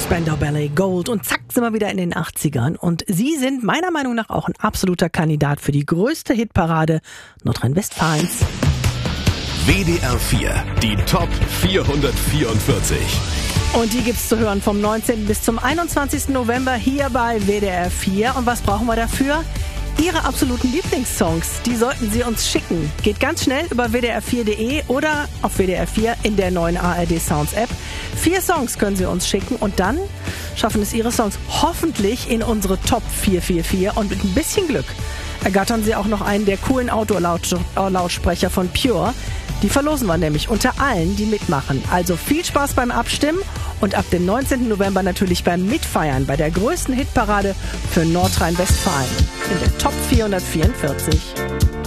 Spandau Ballet, Gold und zack sind wir wieder in den 80ern und sie sind meiner Meinung nach auch ein absoluter Kandidat für die größte Hitparade Nordrhein-Westfalens. WDR 4, die Top 444. Und die gibt's zu hören vom 19. bis zum 21. November hier bei WDR 4. Und was brauchen wir dafür? Ihre absoluten Lieblingssongs, die sollten Sie uns schicken. Geht ganz schnell über wdr4.de oder auf WDR 4 in der neuen ARD Sounds App. 4 Songs können Sie uns schicken und dann schaffen es Ihre Songs hoffentlich in unsere Top 444 und mit ein bisschen Glück ergattern Sie auch noch einen der coolen Outdoor-Lautsprecher von Pure. Die verlosen wir nämlich unter allen, die mitmachen. Also viel Spaß beim Abstimmen und ab dem 19. November natürlich beim Mitfeiern bei der größten Hitparade für Nordrhein-Westfalen in der Top 444.